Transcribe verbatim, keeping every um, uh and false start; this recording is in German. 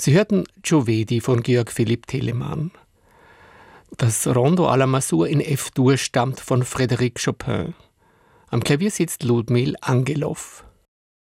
Sie hörten Giovedi von Georg Philipp Telemann. Das Rondo à la Masur in F-Dur stammt von Frédéric Chopin. Am Klavier sitzt Ludmil Angelov.